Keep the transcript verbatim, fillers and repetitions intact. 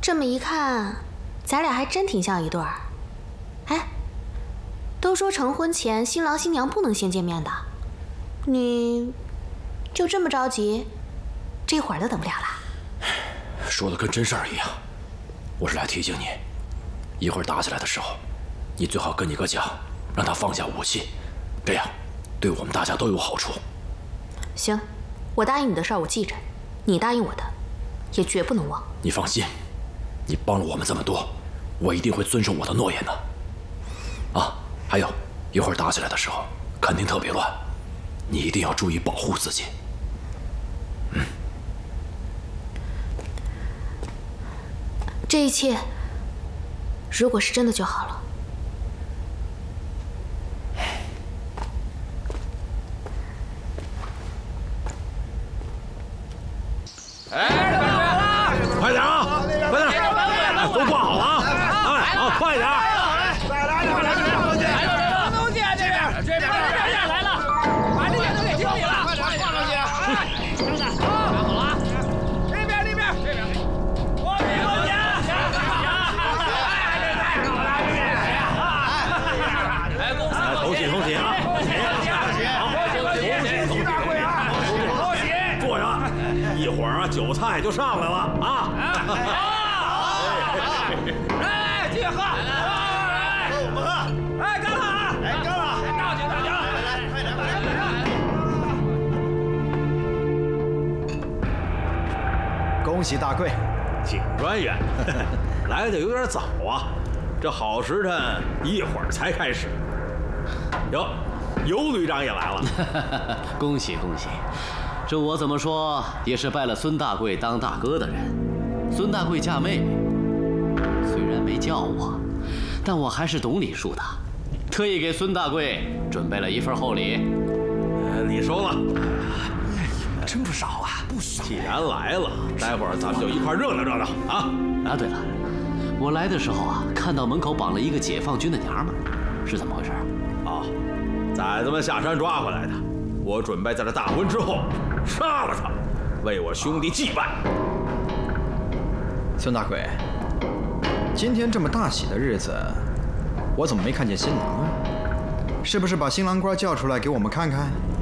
这么一看，咱俩还真挺像一对儿。哎，都说成婚前新郎新娘不能先见面的，你就这么着急，这会儿都等不了了？ 说的跟真事儿一样，我是来提醒你，一会儿打起来的时候，你最好跟你哥讲，让他放下武器，这样对我们大家都有好处。 行，我答应你的事儿我记着，你答应我的，也绝不能忘。 你放心，你帮了我们这么多，我一定会遵守我的诺言的。啊，还有，一会儿打起来的时候，肯定特别乱，你一定要注意保护自己。嗯。 这一切，如果是真的就好了。 哎，快点啊！快点，哎，都挂好了啊！哎，好，快点！ 来来来来来，东西，东西这边，这边，这边来了，把这些都给清理了，快点放上去。等等，拿好了啊！这边，这边，这边，我给东西。哎，这太好了，这边。哎，恭喜恭喜恭喜啊！恭喜恭喜恭喜恭喜恭喜大会啊！恭喜！坐下，一会儿啊，酒菜就上来了啊！ 哎，继续喝！哎，我们喝！哎，干了啊！哎，干了！倒酒，倒酒！来来，快点，快点，快点！ 恭喜大贵， 景专员，来的有点早啊，这好时辰一会儿才开始。哟，尤旅长也来了， 恭喜恭喜！这我怎么说也是拜了孙大贵当大哥的人。孙大贵嫁妹妹，虽然没叫我，但我还是懂礼数的，特意给孙大贵准备了一份厚礼。 呃，你收了。 真不少啊，不少。 既然来了，待会儿咱们就一块热闹热闹啊！ 啊，对了，我来的时候啊，看到门口绑了一个解放军的娘们儿，是怎么回事？ 啊，崽子们下山抓回来的，我准备在这大婚之后杀了他，为我兄弟祭拜。 孙大贵，今天这么大喜的日子，我怎么没看见新郎啊？是不是把新郎官叫出来给我们看看？